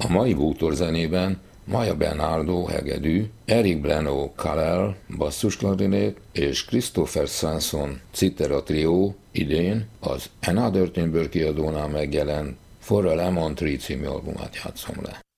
A mai bútorzenében Maya Bernardo hegedű, Eric Bleno Kalel basszusklarinét és Christopher Swanson citera trió idén az Another Timber kiadónál megjelent For a Lemon Tree című albumát játszom le.